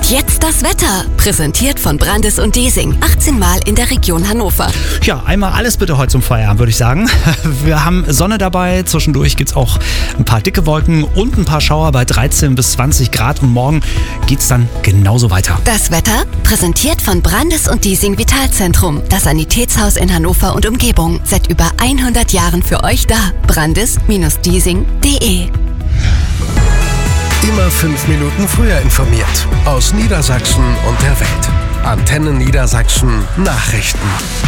Und jetzt das Wetter. Präsentiert von Brandis und Desing. 18 Mal in der Region Hannover. Ja, einmal alles bitte heute zum Feierabend, würde ich sagen. Wir haben Sonne dabei. Zwischendurch gibt es auch ein paar dicke Wolken und ein paar Schauer bei 13 bis 20 Grad. Und morgen geht es dann genauso weiter. Das Wetter. Präsentiert von Brandis und Desing Vitalzentrum. Das Sanitätshaus in Hannover und Umgebung. Seit über 100 Jahren für euch da. Brandis-Desing.de. Immer 5 Minuten früher informiert. Aus Niedersachsen und der Welt. Antenne Niedersachsen Nachrichten.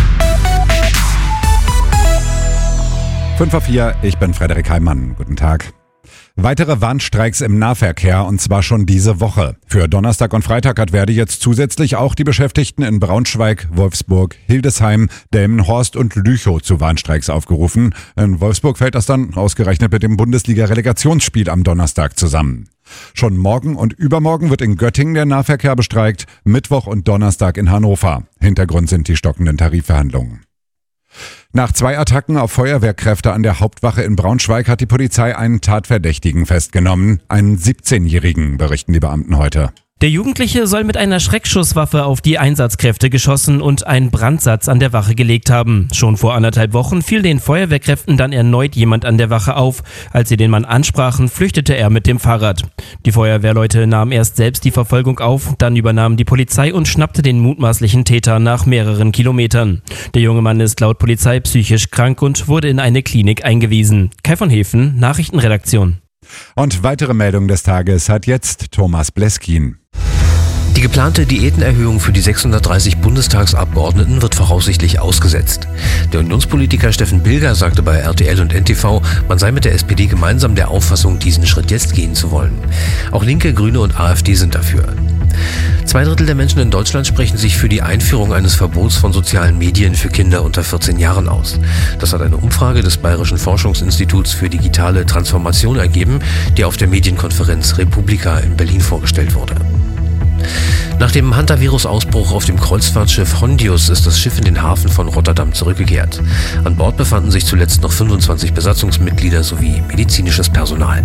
5:04, ich bin Frederik Heimann. Guten Tag. Weitere Warnstreiks im Nahverkehr, und zwar schon diese Woche. Für Donnerstag und Freitag hat Verdi jetzt zusätzlich auch die Beschäftigten in Braunschweig, Wolfsburg, Hildesheim, Delmenhorst und Lüchow zu Warnstreiks aufgerufen. In Wolfsburg fällt das dann ausgerechnet mit dem Bundesliga-Relegationsspiel am Donnerstag zusammen. Schon morgen und übermorgen wird in Göttingen der Nahverkehr bestreikt, Mittwoch und Donnerstag in Hannover. Hintergrund sind die stockenden Tarifverhandlungen. Nach 2 Attacken auf Feuerwehrkräfte an der Hauptwache in Braunschweig hat die Polizei einen Tatverdächtigen festgenommen. Einen 17-Jährigen, berichten die Beamten heute. Der Jugendliche soll mit einer Schreckschusswaffe auf die Einsatzkräfte geschossen und einen Brandsatz an der Wache gelegt haben. Schon vor 1,5 Wochen fiel den Feuerwehrkräften dann erneut jemand an der Wache auf. Als sie den Mann ansprachen, flüchtete er mit dem Fahrrad. Die Feuerwehrleute nahmen erst selbst die Verfolgung auf, dann übernahm die Polizei und schnappte den mutmaßlichen Täter nach mehreren Kilometern. Der junge Mann ist laut Polizei psychisch krank und wurde in eine Klinik eingewiesen. Kai von Hefen, Nachrichtenredaktion. Und weitere Meldungen des Tages hat jetzt Thomas Bleskin. Die geplante Diätenerhöhung für die 630 Bundestagsabgeordneten wird voraussichtlich ausgesetzt. Der Unionspolitiker Steffen Bilger sagte bei RTL und NTV, man sei mit der SPD gemeinsam der Auffassung, diesen Schritt jetzt gehen zu wollen. Auch Linke, Grüne und AfD sind dafür. 2/3 der Menschen in Deutschland sprechen sich für die Einführung eines Verbots von sozialen Medien für Kinder unter 14 Jahren aus. Das hat eine Umfrage des Bayerischen Forschungsinstituts für digitale Transformation ergeben, die auf der Medienkonferenz Republika in Berlin vorgestellt wurde. Nach dem Hantavirus-Ausbruch auf dem Kreuzfahrtschiff Hondius ist das Schiff in den Hafen von Rotterdam zurückgekehrt. An Bord befanden sich zuletzt noch 25 Besatzungsmitglieder sowie medizinisches Personal.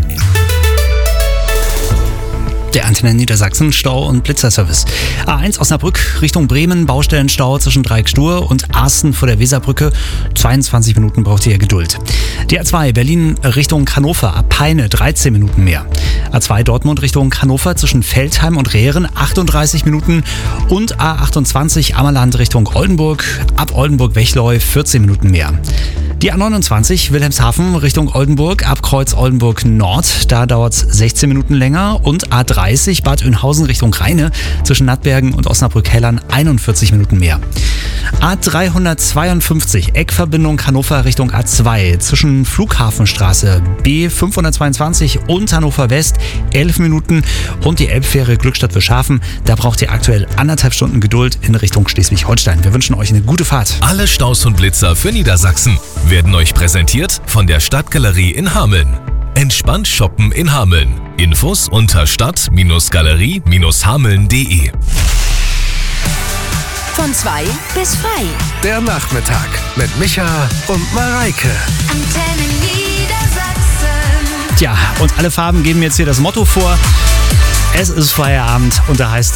Der Antenne Niedersachsen Stau- und Blitzerservice. A1 Osnabrück Richtung Bremen, Baustellenstau zwischen Dreieck-Stur und Arsten vor der Weserbrücke. 22 Minuten braucht ihr Geduld. Die A2 Berlin Richtung Hannover, ab Peine 13 Minuten mehr. A2 Dortmund Richtung Hannover zwischen Veltheim und Rehren 38 Minuten. Und A28 Ammerland Richtung Oldenburg, ab Oldenburg-Wechleu 14 Minuten mehr. Die A29 Wilhelmshaven Richtung Oldenburg, ab Kreuz Oldenburg Nord, da dauert es 16 Minuten länger. Und A30 Bad Oeynhausen Richtung Rheine zwischen Nattbergen und Osnabrück-Hellern 41 Minuten mehr. A352 Eckverbindung Hannover Richtung A2 zwischen Flughafenstraße B522 und Hannover West 11 Minuten. Und die Elbfähre Glückstadt Wilshafen, da braucht ihr aktuell 1,5 Stunden Geduld in Richtung Schleswig-Holstein. Wir wünschen euch eine gute Fahrt. Alle Staus und Blitzer für Niedersachsen werden euch präsentiert von der Stadtgalerie in Hameln. Entspannt shoppen in Hameln. Infos unter stadt-galerie-hameln.de. Von 2 bis frei. Der Nachmittag mit Micha und Mareike. Antenne Niedersachsen. Tja, und alle Farben geben jetzt hier das Motto vor. Es ist Feierabend und da heißt